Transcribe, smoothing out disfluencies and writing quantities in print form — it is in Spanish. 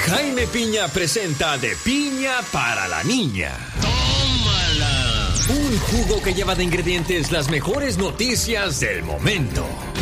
Jaime Piña presenta De Piña para la Niña. ¡Tómala! Un jugo que lleva de ingredientes las mejores noticias del momento.